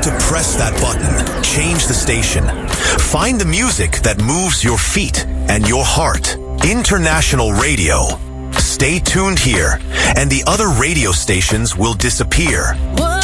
to press that button. Change the station. Find the music that moves your feet and your heart. International Radio. Stay tuned here, and the other radio stations will disappear.